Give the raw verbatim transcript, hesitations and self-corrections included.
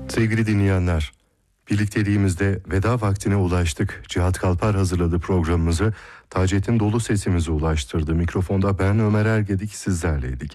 Sevgili dinleyenler, birlikteliğimizde veda vaktine ulaştık. Cihat Kalpar hazırladı programımızı. Taceddin dolu sesimizi ulaştırdı. Mikrofonda ben Ömer Ergedik sizlerleydik.